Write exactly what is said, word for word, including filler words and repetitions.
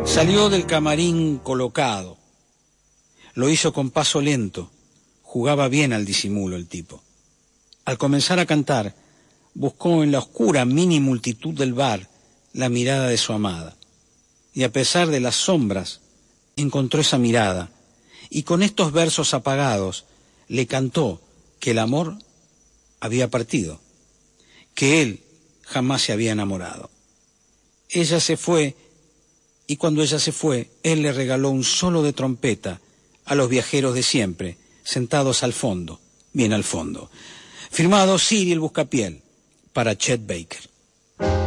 Salió del camarín colocado. Lo hizo con paso lento. Jugaba bien al disimulo el tipo. Al comenzar a cantar, buscó en la oscura mini multitud del bar la mirada de su amada. Y a pesar de las sombras, encontró esa mirada, y con estos versos apagados le cantó que el amor había partido, que él jamás se había enamorado. Ella se fue, y cuando ella se fue, él le regaló un solo de trompeta a los viajeros de siempre, sentados al fondo, bien al fondo. Firmado Cyril Buscapiel, para Chet Baker.